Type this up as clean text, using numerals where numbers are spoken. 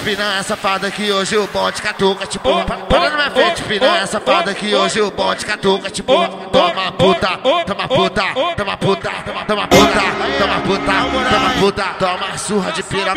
piranha safada que hoje o bonde catuca, tipo. Para na minha frente, piranha safada que hoje o bonde catuca, tipo. Toma puta, toma puta, toma puta, toma puta, toma puta, toma puta, toma surra de piranha.